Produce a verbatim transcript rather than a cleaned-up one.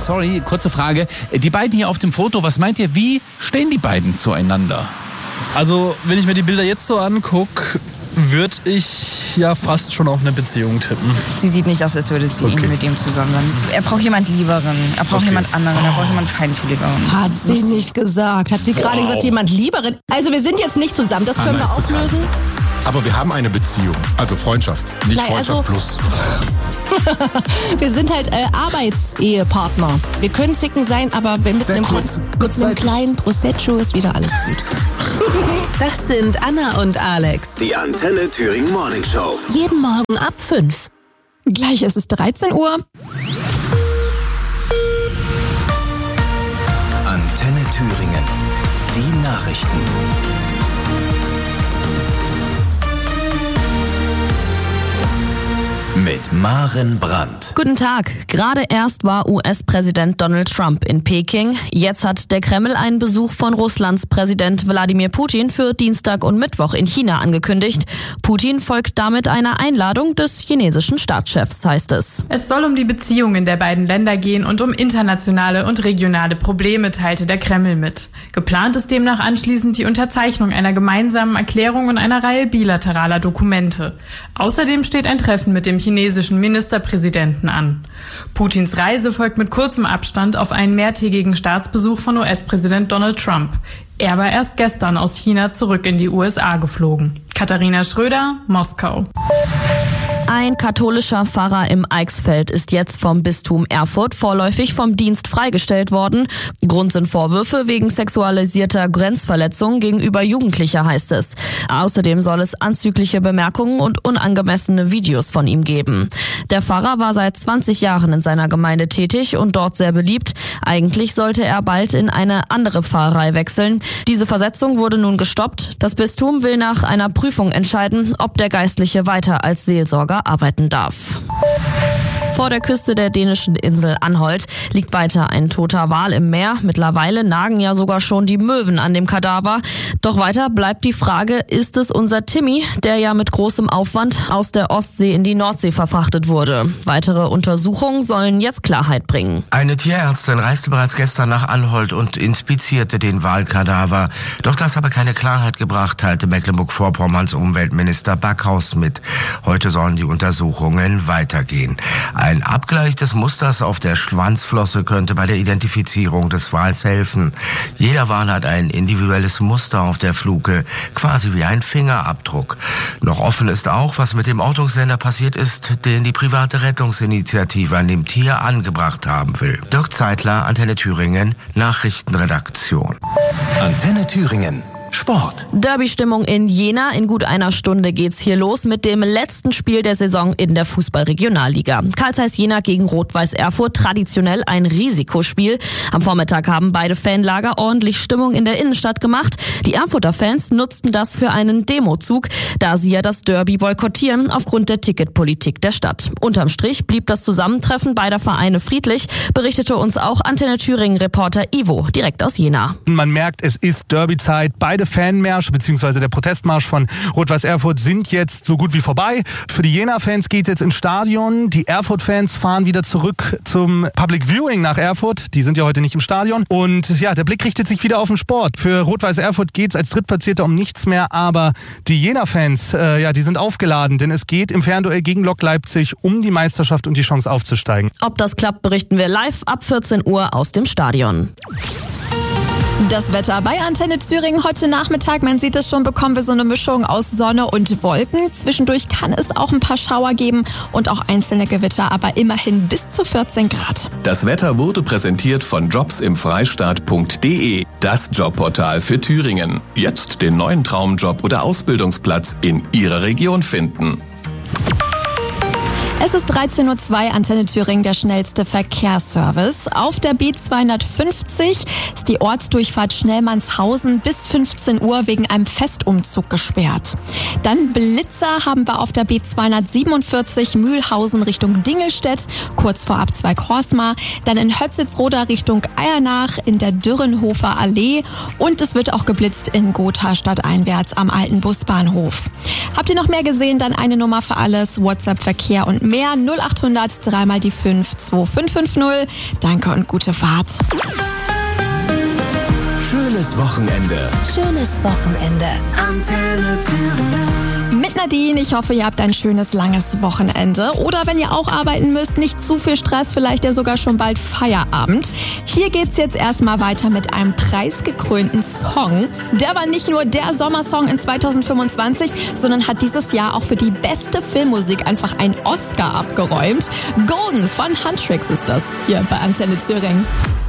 sorry, kurze Frage. Die beiden hier auf dem Foto, was meint ihr, wie stehen die beiden zueinander? Also, wenn ich mir die Bilder jetzt so angucke, würde ich ja fast schon auf eine Beziehung tippen. Sie sieht nicht aus, als würde sie Okay. mit ihm zusammen sein. Er braucht jemand Lieberen, er braucht Okay. jemand anderen, er braucht jemand Feinfühligeren. Hat sie nicht gesagt. Hat sie gerade gesagt, jemand Lieberen? Also wir sind jetzt nicht zusammen, das können wir Anna ist total- auflösen. Aber wir haben eine Beziehung, also Freundschaft, nicht Nein, Freundschaft also- plus. Wir sind halt äh, Arbeitsehepartner. Wir können zicken sein, aber mit Sehr einem, kurz- mit einem kurzzeitig. kleinen Prosecco ist wieder alles gut. Das sind Anna und Alex. Die Antenne Thüringen Morning Show. Jeden Morgen ab fünf. Gleich ist es dreizehn Uhr. Antenne Thüringen. Die Nachrichten. Mit Maren Brandt. Guten Tag. Gerade erst war U S-Präsident Donald Trump in Peking. Jetzt hat der Kreml einen Besuch von Russlands Präsident Wladimir Putin für Dienstag und Mittwoch in China angekündigt. Putin folgt damit einer Einladung des chinesischen Staatschefs, heißt es. Es soll um die Beziehungen der beiden Länder gehen und um internationale und regionale Probleme, teilte der Kreml mit. Geplant ist demnach anschließend die Unterzeichnung einer gemeinsamen Erklärung und einer Reihe bilateraler Dokumente. Außerdem steht ein Treffen mit dem chinesischen Ministerpräsidenten an. Putins Reise folgt mit kurzem Abstand auf einen mehrtägigen Staatsbesuch von U S-Präsident Donald Trump. Er war erst gestern aus China zurück in die U S A geflogen. Katharina Schröder, Moskau. Ein katholischer Pfarrer im Eichsfeld ist jetzt vom Bistum Erfurt vorläufig vom Dienst freigestellt worden. Grund sind Vorwürfe wegen sexualisierter Grenzverletzungen gegenüber Jugendlicher, heißt es. Außerdem soll es anzügliche Bemerkungen und unangemessene Videos von ihm geben. Der Pfarrer war seit zwanzig Jahren in seiner Gemeinde tätig und dort sehr beliebt. Eigentlich sollte er bald in eine andere Pfarrei wechseln. Diese Versetzung wurde nun gestoppt. Das Bistum will nach einer Prüfung entscheiden, ob der Geistliche weiter als Seelsorger arbeiten darf. Vor der Küste der dänischen Insel Anholt liegt weiter ein toter Wal im Meer. Mittlerweile nagen ja sogar schon die Möwen an dem Kadaver. Doch weiter bleibt die Frage, ist es unser Timmy, der ja mit großem Aufwand aus der Ostsee in die Nordsee verfrachtet wurde? Weitere Untersuchungen sollen jetzt Klarheit bringen. Eine Tierärztin reiste bereits gestern nach Anholt und inspizierte den Walkadaver. Doch das habe keine Klarheit gebracht, teilte Mecklenburg-Vorpommerns Umweltminister Backhaus mit. Heute sollen die Untersuchungen weitergehen. Ein Abgleich des Musters auf der Schwanzflosse könnte bei der Identifizierung des Wals helfen. Jeder Wal hat ein individuelles Muster auf der Fluke, quasi wie ein Fingerabdruck. Noch offen ist auch, was mit dem Ortungssender passiert ist, den die private Rettungsinitiative an dem Tier angebracht haben will. Dirk Zeitler, Antenne Thüringen, Nachrichtenredaktion. Antenne Thüringen. Sport. Derby-Stimmung in Jena. In gut einer Stunde geht's hier los mit dem letzten Spiel der Saison in der Fußball-Regionalliga. Carl Zeiss Jena gegen Rot-Weiß Erfurt. Traditionell ein Risikospiel. Am Vormittag haben beide Fanlager ordentlich Stimmung in der Innenstadt gemacht. Die Erfurter Fans nutzten das für einen Demozug, da sie ja das Derby boykottieren aufgrund der Ticketpolitik der Stadt. Unterm Strich blieb das Zusammentreffen beider Vereine friedlich, berichtete uns auch Antenne Thüringen-Reporter Ivo direkt aus Jena. Man merkt, es ist Derbyzeit. Beide Fanmärsche bzw. der Protestmarsch von Rot-Weiß Erfurt sind jetzt so gut wie vorbei. Für die Jena-Fans geht es jetzt ins Stadion. Die Erfurt-Fans fahren wieder zurück zum Public Viewing nach Erfurt. Die sind ja heute nicht im Stadion. Und ja, der Blick richtet sich wieder auf den Sport. Für Rot-Weiß Erfurt geht es als Drittplatzierter um nichts mehr. Aber die Jena-Fans, äh, ja, die sind aufgeladen. Denn es geht im Fernduell gegen Lok Leipzig um die Meisterschaft und die Chance aufzusteigen. Ob das klappt, berichten wir live ab vierzehn Uhr aus dem Stadion. Das Wetter bei Antenne Thüringen heute Nachmittag, man sieht es schon, bekommen wir so eine Mischung aus Sonne und Wolken. Zwischendurch kann es auch ein paar Schauer geben und auch einzelne Gewitter, aber immerhin bis zu vierzehn Grad. Das Wetter wurde präsentiert von jobs im freistaat punkt de, das Jobportal für Thüringen. Jetzt den neuen Traumjob oder Ausbildungsplatz in Ihrer Region finden. Es ist dreizehn Uhr zwei, Antenne Thüringen, der schnellste Verkehrsservice. Auf der B zweihundertfünfzig ist die Ortsdurchfahrt Schnellmannshausen bis fünfzehn Uhr wegen einem Festumzug gesperrt. Dann Blitzer haben wir auf der B zweihundertsiebenundvierzig Mühlhausen Richtung Dingelstedt, kurz vor Abzweig-Horsmar. Dann in Hötzitzroda Richtung Eiernach in der Dürrenhofer Allee. Und es wird auch geblitzt in Gotha stadteinwärts am alten Busbahnhof. Habt ihr noch mehr gesehen? Dann eine Nummer für alles, WhatsApp, Verkehr und Mehr null acht hundert drei mal die fünf zwei fünf fünf null. Danke und gute Fahrt. Schönes Wochenende. Schönes Wochenende. Antenne Thüringen. Mit Nadine, ich hoffe, ihr habt ein schönes, langes Wochenende. Oder wenn ihr auch arbeiten müsst, nicht zu viel Stress, vielleicht ja sogar schon bald Feierabend. Hier geht's jetzt erstmal weiter mit einem preisgekrönten Song. Der war nicht nur der Sommersong in zweitausendfünfundzwanzig, sondern hat dieses Jahr auch für die beste Filmmusik einfach einen Oscar abgeräumt. Golden von Huntrix ist das hier bei Antenne Thüringen.